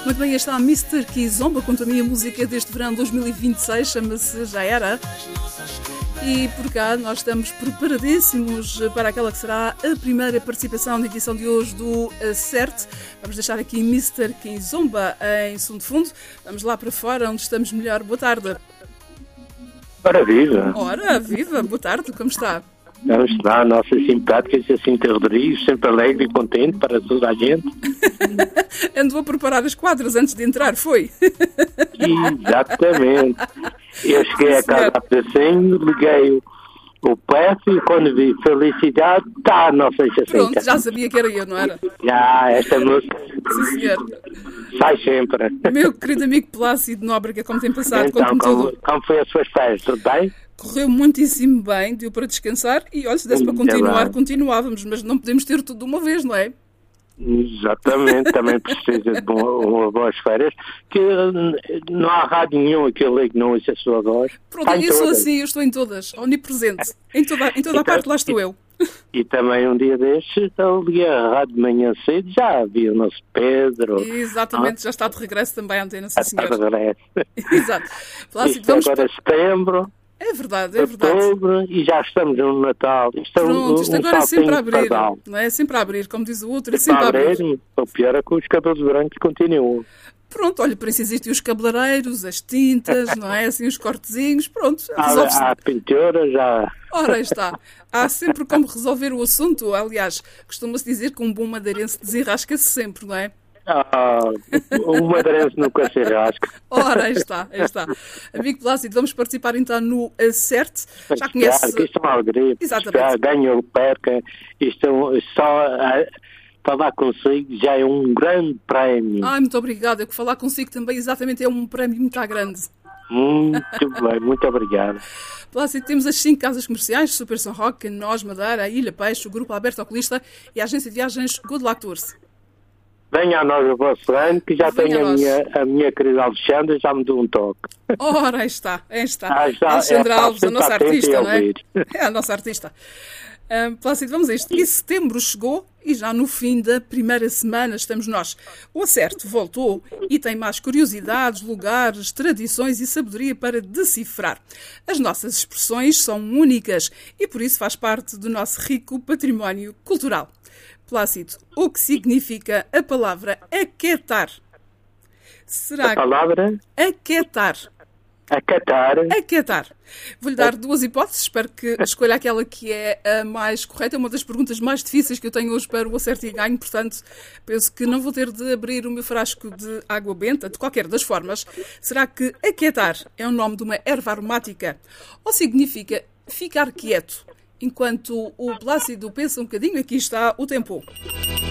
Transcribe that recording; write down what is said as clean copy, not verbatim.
Muito bem, está a Mr. Kizomba com a minha música deste verão 2026, chama-se Já Era. E por cá nós estamos preparadíssimos para aquela que será a primeira participação na edição de hoje do Acerte. Vamos deixar aqui Mr. Kizomba em som de fundo. Vamos lá para fora, onde estamos melhor. Boa tarde. Ora viva! Ora viva! Boa tarde, como está? Vamos lá, nossa simpática Jacinta Rodrigues, sempre alegre e contente para toda a gente. Andou a preparar as quadras antes de entrar, foi? Exatamente. Eu cheguei a casa a Pedacinho, liguei o PF e quando vi felicidade, está a nossa Jacinta. Pronto, já sabia que era eu, não era? Já, esta música Sim, senhor. sai sempre. Meu querido amigo Plácido Nóbrega, como tem passado? Então, Conte-me tudo. como foi as suas férias? Tudo bem? Correu muitíssimo bem, deu para descansar e, olha, se desse para continuar, bem. Continuávamos, mas não podemos ter tudo de uma vez, não é? Exatamente, também precisa de boas férias, que não há rádio nenhum que eu ligue, não ouça a sua voz. Pronto, eu sou assim, eu estou em todas, omnipresente. Em toda a parte lá estou eu. E também um dia destes, eu liguei a rádio de manhã cedo, já havia o nosso Pedro. Exatamente, já está de regresso também à antena, sim Já está senhor. de regresso. Exato. Plácido, Isto vamos... agora é setembro, É verdade, é verdade. outubro, e já estamos no Natal. Pronto, isto agora é sempre a abrir, pardal. não é? Sempre a abrir, como diz o outro, é Sempre sempre a a abrir. abrir, o pior é que os cabelos brancos continuam. Pronto, olha, por isso existem os cabeleireiros, as tintas, não é? Assim, os cortezinhos, pronto. resolve-se. Há pintura, já... Ora, aí está. Há sempre como resolver o assunto. Aliás, costuma-se dizer que um bom madeirense desenrasca-se sempre, não é? O madeirense nunca se rasca. Ora, aí está, aí está. Amigo Plácido, vamos participar então no Acerte. Já conhece... Que isto é uma alegria. Exatamente. Ganha ou perca, isto só falar consigo já é um grande prémio. Ai, muito obrigada. Eu que falar consigo também exatamente é um prémio muito grande. Muito bem, muito obrigado. Plácido, temos as 5 casas comerciais, Super São Roque, Nós, Madeira, a Ilha Peixe, o Grupo Alberto Oculista e a agência de viagens Good Luck Tours. Venha a nós o vosso ano, que já Venha tenho a minha querida Alexandra, já me deu um toque. Ora, aí está, aí está. Já, Alexandra Alves, a sempre nossa atenta e artista, a não é? ouvir. É a nossa artista. Plácido, vamos a isto. E setembro chegou e já no fim da primeira semana estamos nós. O Acerte voltou e tem mais curiosidades, lugares, tradições e sabedoria para decifrar. As nossas expressões são únicas e por isso faz parte do nosso rico património cultural. Plácido, o que significa a palavra aquietar? Será A palavra? aquietar? Acatar. Aquietar. Vou-lhe dar 2 hipóteses, espero que escolha aquela que é a mais correta. É uma das perguntas mais difíceis que eu tenho hoje para o Acerte e Ganho, portanto, penso que não vou ter de abrir o meu frasco de água benta, de qualquer das formas. Será que aquietar é o nome de uma erva aromática ou significa ficar quieto? Enquanto o Plácido pensa um bocadinho, aqui está o tempo.